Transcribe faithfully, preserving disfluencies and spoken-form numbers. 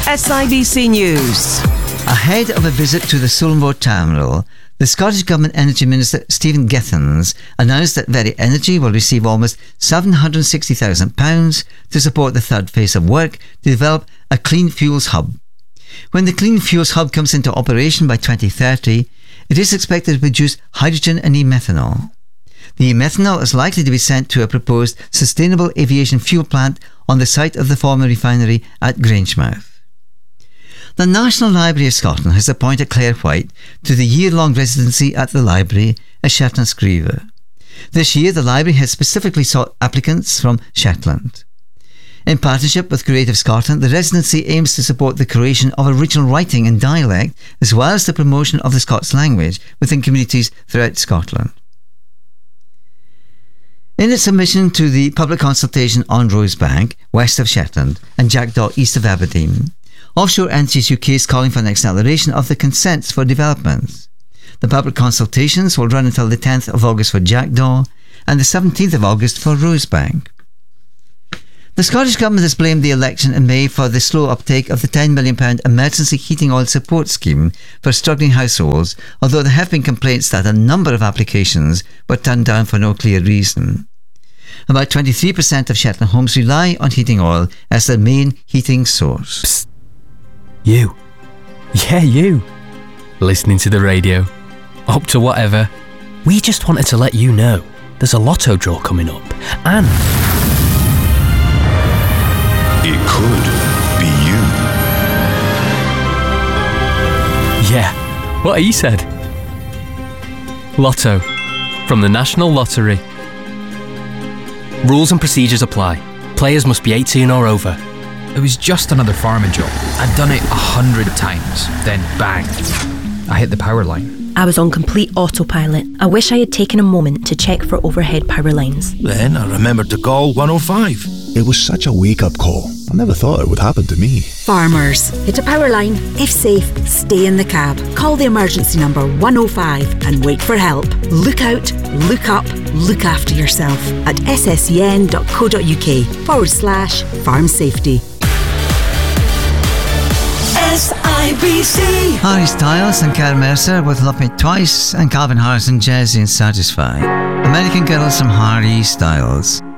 S I B C News. Ahead of a visit to the Sullingvoe terminal, the Scottish Government Energy Minister Stephen Gethins announced that Veri Energy will receive almost seven hundred sixty thousand pounds to support the third phase of work to develop a clean fuels hub. When the clean fuels hub comes into operation by twenty thirty, it is expected to produce hydrogen and e-methanol. The e-methanol is likely to be sent to a proposed sustainable aviation fuel plant on the site of the former refinery at Grangemouth. The National Library of Scotland has appointed Claire White to the year-long residency at the library at Shetland Scriever. This year, the library has specifically sought applicants from Shetland. In partnership with Creative Scotland, the residency aims to support the creation of original writing in dialect as well as the promotion of the Scots language within communities throughout Scotland. In its submission to the public consultation on Rosebank, west of Shetland, and Jackdaw, east of Aberdeen, Offshore Energies U K is calling for an acceleration of the consents for developments. The public consultations will run until the tenth of August for Jackdaw and the seventeenth of August for Rosebank. The Scottish Government has blamed the election in May for the slow uptake of the ten million pounds emergency heating oil support scheme for struggling households, although there have been complaints that a number of applications were turned down for no clear reason. About twenty-three percent of Shetland homes rely on heating oil as their main heating source. Psst. You. Yeah, you. Listening to the radio. Up to whatever. We just wanted to let you know there's a lotto draw coming up. And it could be you. Yeah, what he said. Lotto. From the National Lottery. Rules and procedures apply. Players must be eighteen or over. It was just another farming job. I'd done it a hundred times. Then bang, I hit the power line. I was on complete autopilot. I wish I had taken a moment to check for overhead power lines. Then I remembered to call one oh five. It was such a wake-up call. I never thought it would happen to me. Farmers, hit a power line. If safe, stay in the cab. Call the emergency number one oh five and wait for help. Look out, look up, look after yourself at sscn.co.uk forward slash farm safety. S I B C. Harry Styles and Karen Mercer with Love Me Twice, and Calvin Harris and Jazzy and Satisfy. American Girls from Harry Styles.